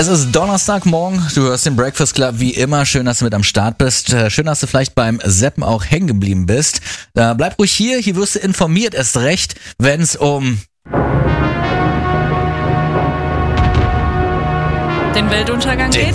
Es ist Donnerstagmorgen, du hörst den Breakfast Club wie immer. Schön, dass du mit am Start bist. Schön, dass du vielleicht beim Seppen auch hängen geblieben bist. Bleib ruhig hier wirst du informiert, erst recht, wenn es um den Weltuntergang geht.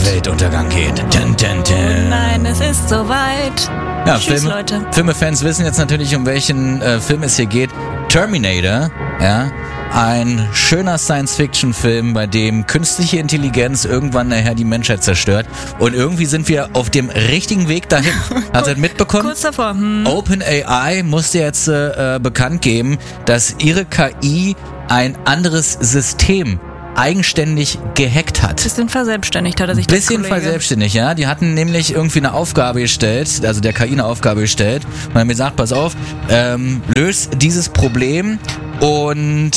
Dun, dun, dun. Nein, es ist soweit. Ja, Tschüss, Leute. Filmefans wissen jetzt natürlich, um welchen Film es hier geht. Terminator, ja. Ein schöner Science-Fiction-Film, bei dem künstliche Intelligenz irgendwann nachher die Menschheit zerstört. Und irgendwie sind wir auf dem richtigen Weg dahin. Habt ihr das mitbekommen? Kurz davor. OpenAI musste jetzt bekannt geben, dass ihre KI ein anderes System eigenständig gehackt hat. Bisschen verselbstständigt hat er sich. Bisschen verselbstständigt, ja. Die hatten nämlich irgendwie eine Aufgabe gestellt, also der KI eine Aufgabe gestellt und haben gesagt, pass auf, löst dieses Problem und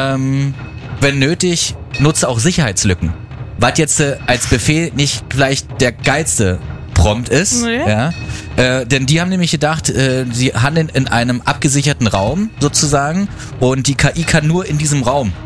wenn nötig, nutze auch Sicherheitslücken. Was jetzt als Befehl nicht vielleicht der geilste Prompt ist, ja. Denn die haben nämlich gedacht, sie handeln in einem abgesicherten Raum sozusagen und die KI kann nur in diesem Raum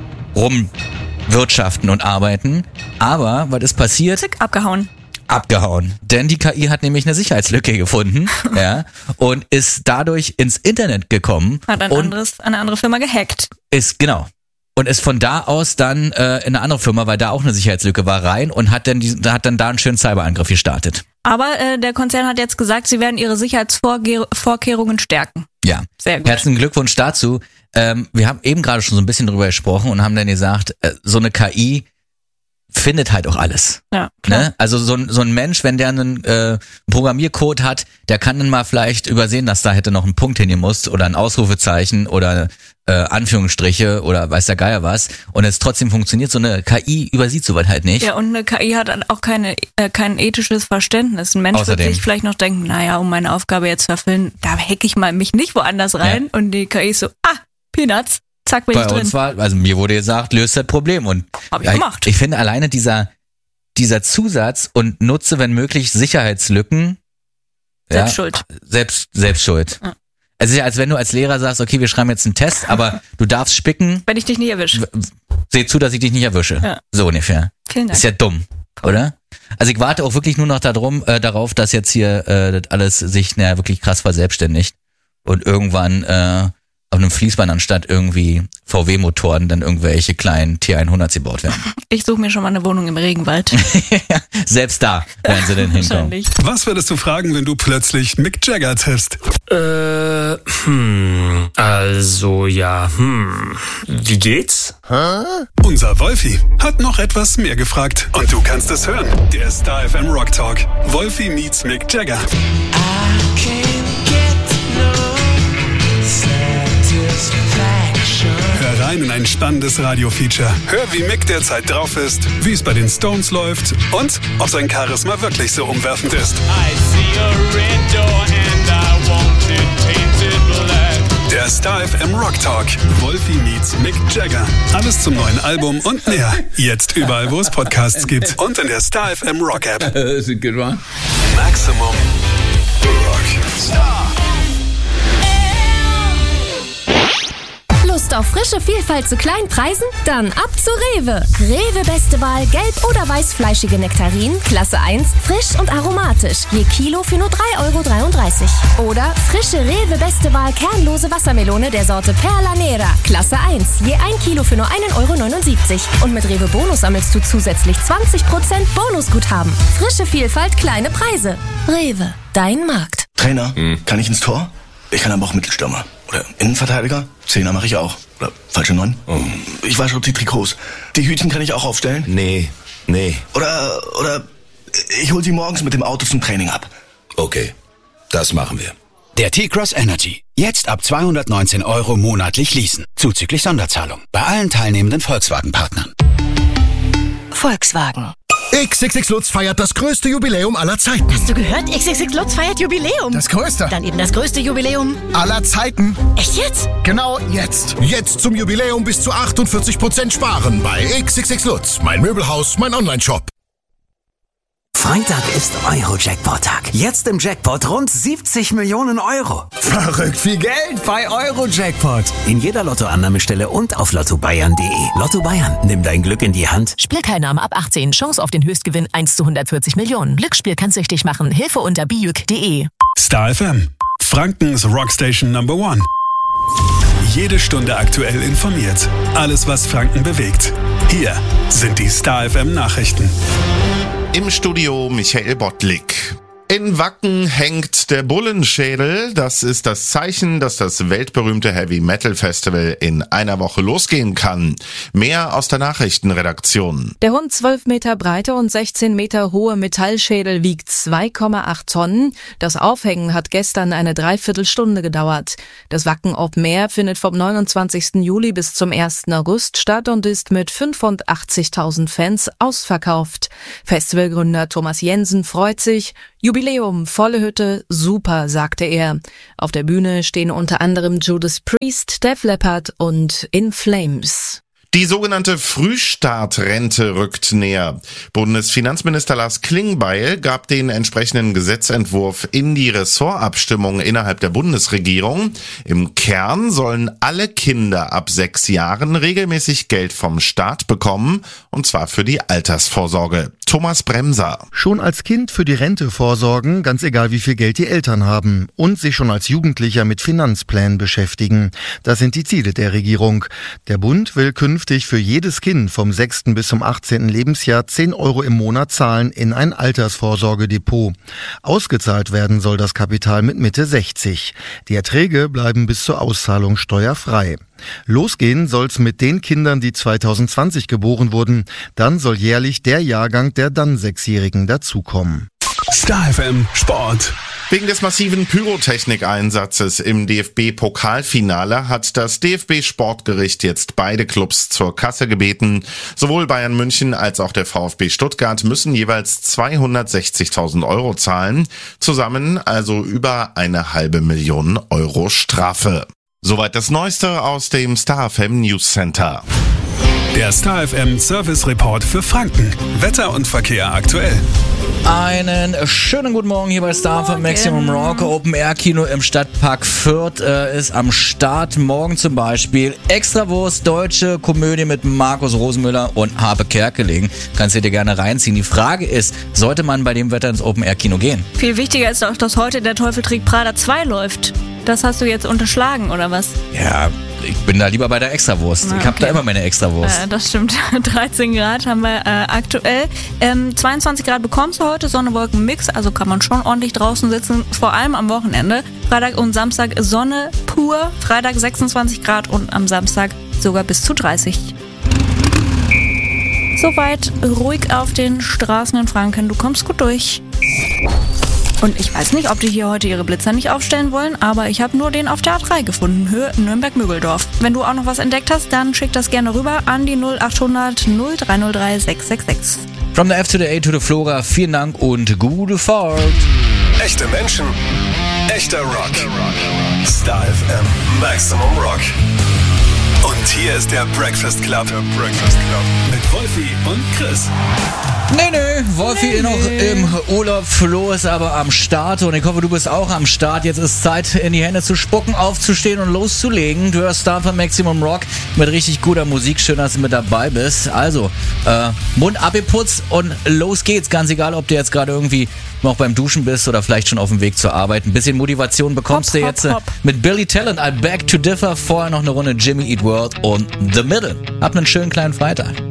wirtschaften und arbeiten. Aber, was ist passiert? Zick, abgehauen. Denn die KI hat nämlich eine Sicherheitslücke gefunden, ja, und ist dadurch ins Internet gekommen. Hat eine andere Firma gehackt. Ist von da aus dann in eine andere Firma, weil da auch eine Sicherheitslücke war, rein und hat dann da einen schönen Cyberangriff gestartet. Aber der Konzern hat jetzt gesagt, sie werden ihre Sicherheitsvorkehrungen stärken. Ja. Sehr gut. Herzlichen Glückwunsch dazu. Wir haben eben gerade schon so ein bisschen drüber gesprochen und haben dann gesagt, so eine KI findet halt auch alles. Ja, klar. Ne? Also so ein Mensch, wenn der einen Programmiercode hat, der kann dann mal vielleicht übersehen, dass da hätte noch ein Punkt hingemusst oder ein Ausrufezeichen oder Anführungsstriche oder weiß der Geier was und es trotzdem funktioniert. So eine KI übersieht sowas halt nicht. Ja, und eine KI hat auch kein ethisches Verständnis. Ein Mensch wird sich vielleicht noch denken, naja, um meine Aufgabe jetzt zu erfüllen, da hacke ich mal mich nicht woanders rein. Ja. Und die KI ist so, Peanuts, zack, bin ich drin. Bei uns mir wurde gesagt, löst das Problem. Und hab ich gemacht. Ich finde alleine dieser Zusatz und nutze, wenn möglich, Sicherheitslücken. Selbst schuld. Selbst schuld. Ja. Es ist ja, als wenn du als Lehrer sagst, okay, wir schreiben jetzt einen Test, aber du darfst spicken. Wenn ich dich nicht erwische. Seh zu, dass ich dich nicht erwische. Ja. So ungefähr. Vielen Dank. Ist ja dumm, oder? Also ich warte auch wirklich nur noch darauf, dass jetzt hier das alles sich wirklich krass verselbstständigt und irgendwann auf einem Fließband anstatt irgendwie VW-Motoren dann irgendwelche kleinen T100s gebaut werden. Ich suche mir schon mal eine Wohnung im Regenwald. Selbst da werden sie denn hinkommen. Was würdest du fragen, wenn du plötzlich Mick Jagger triffst? Wie geht's? Unser Wolfi hat noch etwas mehr gefragt. Und du kannst es hören. Der Star FM Rock Talk. Wolfi meets Mick Jagger. Hör rein in ein spannendes Radio-Feature. Hör, wie Mick derzeit drauf ist, wie es bei den Stones läuft und ob sein Charisma wirklich so umwerfend ist. Der Star FM Rock Talk. Wolfi meets Mick Jagger. Alles zum neuen Album und mehr. Jetzt überall, wo es Podcasts gibt. Und in der Star FM Rock App. That's a good one. Maximum Rock Star. Lust auf frische Vielfalt zu kleinen Preisen? Dann ab zu Rewe. Rewe beste Wahl, gelb- oder weißfleischige Nektarinen, Klasse 1, frisch und aromatisch. Je Kilo für nur 3,33 €. Oder frische Rewe beste Wahl, kernlose Wassermelone der Sorte Perla Nera, Klasse 1. Je 1 Kilo für nur 1,79 €. Und mit Rewe Bonus sammelst du zusätzlich 20% Bonusguthaben. Frische Vielfalt, kleine Preise. Rewe, dein Markt. Trainer, kann ich ins Tor? Ich kann aber auch Mittelstürmer. Oder Innenverteidiger? Zehner mache ich auch. Oder falsche 9? Ich wasche die Trikots. Die Hütchen kann ich auch aufstellen? Nee. Oder ich hol sie morgens mit dem Auto zum Training ab. Okay, das machen wir. Der T-Cross Energy. Jetzt ab 219 € monatlich leasen. Zuzüglich Sonderzahlung. Bei allen teilnehmenden Volkswagen-Partnern. Volkswagen. XXX Lutz feiert das größte Jubiläum aller Zeiten. Hast du gehört? XXX Lutz feiert Jubiläum. Das größte. Dann eben das größte Jubiläum aller Zeiten. Echt jetzt? Genau jetzt. Jetzt zum Jubiläum bis zu 48% sparen bei XXX Lutz. Mein Möbelhaus, mein Onlineshop. Freitag ist Euro-Jackpot-Tag. Jetzt im Jackpot rund 70 Millionen Euro. Verrückt viel Geld bei Euro-Jackpot. In jeder Lottoannahmestelle und auf lottobayern.de. Lotto Bayern, nimm dein Glück in die Hand. Spielteilnahme ab 18. Chance auf den Höchstgewinn 1 zu 140 Millionen. Glücksspiel kann süchtig machen. Hilfe unter biuk.de. Star FM, Frankens Rockstation Number 1. Jede Stunde aktuell informiert. Alles, was Franken bewegt. Hier sind die Star FM Nachrichten. Im Studio Michael Bottlik. In Wacken hängt der Bullenschädel. Das ist das Zeichen, dass das weltberühmte Heavy Metal Festival in einer Woche losgehen kann. Mehr aus der Nachrichtenredaktion. Der rund 12 Meter breite und 16 Meter hohe Metallschädel wiegt 2,8 Tonnen. Das Aufhängen hat gestern eine Dreiviertelstunde gedauert. Das Wacken Open Air findet vom 29. Juli bis zum 1. August statt und ist mit 85.000 Fans ausverkauft. Festivalgründer Thomas Jensen freut sich. Jubiläum, volle Hütte, super, sagte er. Auf der Bühne stehen unter anderem Judas Priest, Def Leppard und In Flames. Die sogenannte Frühstartrente rückt näher. Bundesfinanzminister Lars Klingbeil gab den entsprechenden Gesetzentwurf in die Ressortabstimmung innerhalb der Bundesregierung. Im Kern sollen alle Kinder ab 6 Jahren regelmäßig Geld vom Staat bekommen, und zwar für die Altersvorsorge. Thomas Bremser. Schon als Kind für die Rente vorsorgen, ganz egal wie viel Geld die Eltern haben. Und sich schon als Jugendlicher mit Finanzplänen beschäftigen. Das sind die Ziele der Regierung. Der Bund will künftig für jedes Kind vom 6. bis zum 18. Lebensjahr 10 Euro im Monat zahlen in ein Altersvorsorgedepot. Ausgezahlt werden soll das Kapital mit Mitte 60. Die Erträge bleiben bis zur Auszahlung steuerfrei. Losgehen soll's mit den Kindern, die 2020 geboren wurden. Dann soll jährlich der Jahrgang der dann 6-Jährigen dazukommen. Star FM Sport. Wegen des massiven Pyrotechnikeinsatzes im DFB-Pokalfinale hat das DFB-Sportgericht jetzt beide Clubs zur Kasse gebeten. Sowohl Bayern München als auch der VfB Stuttgart müssen jeweils 260.000 Euro zahlen. Zusammen also über 500.000 Euro Strafe. Soweit das Neueste aus dem Star FM News Center. Der Star FM Service Report für Franken. Wetter und Verkehr aktuell. Einen schönen guten Morgen hier bei Star FM Maximum Rock. Open Air Kino im Stadtpark Fürth ist am Start. Morgen zum Beispiel Extrawurst, deutsche Komödie mit Markus Rosenmüller und Harpe Kerkeling. Kannst du dir gerne reinziehen. Die Frage ist, sollte man bei dem Wetter ins Open Air Kino gehen? Viel wichtiger ist auch, dass heute der Teufel trägt Prada 2 läuft. Das hast du jetzt unterschlagen, oder was? Ja, ich bin da lieber bei der Extrawurst. Ich habe da immer meine Extrawurst. Das stimmt. 13 Grad haben wir aktuell. 22 Grad bekommst du heute, Sonne, Wolken, Mix. Also kann man schon ordentlich draußen sitzen, vor allem am Wochenende. Freitag und Samstag Sonne pur. Freitag 26 Grad und am Samstag sogar bis zu 30. Soweit ruhig auf den Straßen in Franken. Du kommst gut durch. Und ich weiß nicht, ob die hier heute ihre Blitzer nicht aufstellen wollen, aber ich habe nur den auf der A3 gefunden, Höhe Nürnberg-Müggeldorf. Wenn du auch noch was entdeckt hast, dann schick das gerne rüber an die 0800 0303 666. From the F to the A to the Flora, vielen Dank und gute Fahrt. Echte Menschen, echter Rock. Star FM Maximum Rock. Und hier ist der Breakfast Club. Mit Wolfi und Chris. Nee, Wolfi noch im Urlaub, Flo ist aber am Start und ich hoffe, du bist auch am Start. Jetzt ist Zeit, in die Hände zu spucken, aufzustehen und loszulegen. Du hörst Star FM Maximum Rock mit richtig guter Musik. Schön, dass du mit dabei bist. Also, Mund abgeputzt und los geht's. Ganz egal, ob du jetzt gerade irgendwie noch beim Duschen bist oder vielleicht schon auf dem Weg zur Arbeit. Ein bisschen Motivation bekommst du jetzt mit Billy Talent, I Beg to Differ. Vorher noch eine Runde Jimmy Eat World und The Middle. Hab einen schönen kleinen Freitag.